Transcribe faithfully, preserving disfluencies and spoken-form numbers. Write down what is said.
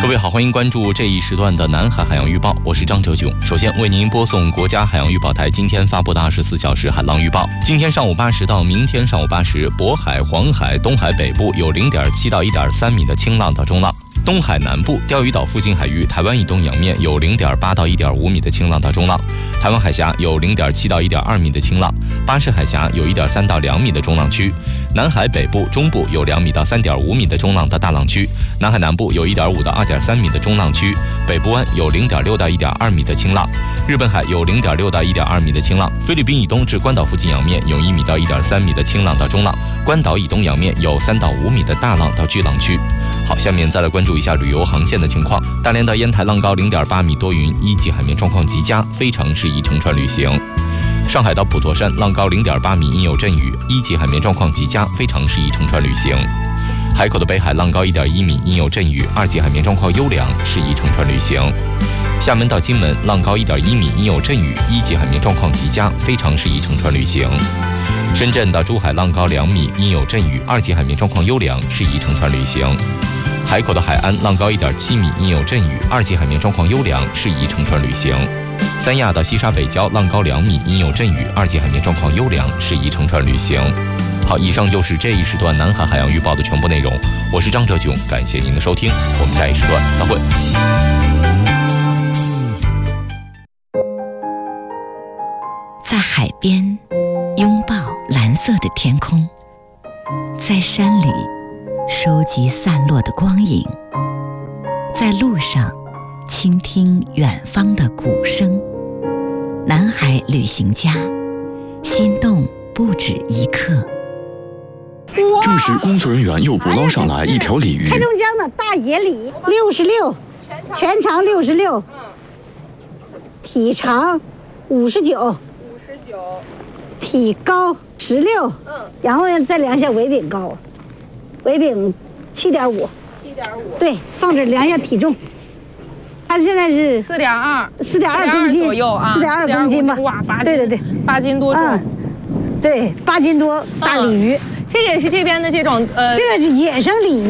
各位好，欢迎关注这一时段的南海海洋预报，我是张哲炯。首先为您播送国家海洋预报台今天发布的二十四小时海浪预报。今天上午八时到明天上午八时，渤海、黄海、东海北部有零点七到一点三米的轻浪到中浪。东海南部、钓鱼岛附近海域、台湾以东洋面有零点八到一点五米的轻浪到中浪，台湾海峡有零点七到一点二米的轻浪，巴士海峡有一点三到两米的中浪区，南海北部、中部有两米到三点五米的中浪的大浪区，南海南部有一点五到二点三米的中浪区，北部湾有零点六到一点二米的轻浪，日本海有零点六到一点二米的轻浪，菲律宾以东至关岛附近洋面有一米到一点三米的轻浪到中浪，关岛以东洋面有三到五米的大浪到巨浪区。好，下面再来关注一下旅游航线的情况。大连到烟台浪高零点八米，多云，一级海面状况极佳，非常适宜乘船旅行。上海到普陀山浪高零点八米，阴有阵雨，一级海面状况极佳，非常适宜乘船旅行。海口的北海浪高一点一米，阴有阵雨，二级海面状况优良，适宜乘船旅行。厦门到金门浪高一点一米，阴有阵雨，一级海面状况极佳，非常适宜乘船旅行。深圳到珠海浪高两米，阴有阵雨，二级海面状况优良，适宜乘船旅行。海口的海安浪高一点七米，阴有阵雨，二级海面状况优良，适宜乘船旅行。三亚到西沙北礁浪高两米，阴有阵雨，二级海面状况优良，适宜乘船旅行。好，以上就是这一时段南海海洋预报的全部内容。我是张哲炯，感谢您的收听，我们下一时段再会。 在海边拥抱蓝色的天空，在山里收集散落的光影，在路上倾听远方的鼓声。南海旅行家，心动不止一刻。 这时工作人员又捕捞上来一条鲤鱼。 黑龙江的大野鲤，六十六，全长六十六，体长五十九， 五十九， 体高十六， 嗯， 然后再量一下尾柄高，尾柄七点五， 七点五， 对，放这量一下体重。它现在是四点二， 四点二公斤左右啊， 四点二公斤吧？ 哇，八斤， 对对对， 八斤多重， 嗯，对，八斤多大鲤鱼， 这也是这边的这种呃， 这个是野生鲤鱼。